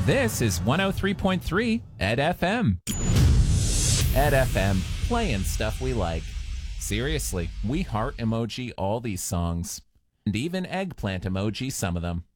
This is 103.3 Ed FM. Ed FM, playing stuff we like. Seriously, we heart emoji all these songs. And even eggplant emoji some of them.